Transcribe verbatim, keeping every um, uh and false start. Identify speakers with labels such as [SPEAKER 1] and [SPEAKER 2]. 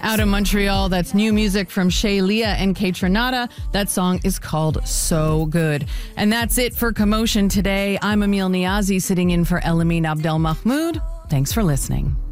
[SPEAKER 1] Out of Montreal, that's new music from Shay Leah and Kaytranada. That song is called So Good. And that's it for Commotion today. I'm Emil Niazi sitting in for Elamine Abdel Mahmoud. Thanks for listening.